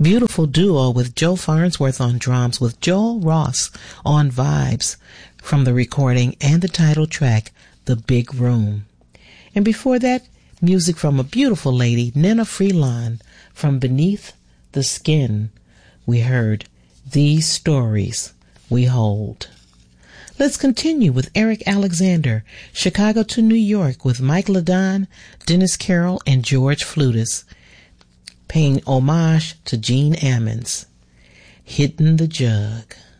Beautiful duo with Joe Farnsworth on drums with Joel Ross on vibes from the recording and the title track, The Big Room. And before that, music from a beautiful lady, Nina Freelon, from Beneath the Skin. We heard These Stories We Hold. Let's continue with Eric Alexander, Chicago to New York with Mike Ladon, Dennis Carroll, and George Flutis, paying homage to Gene Ammons. Hitting the Jug.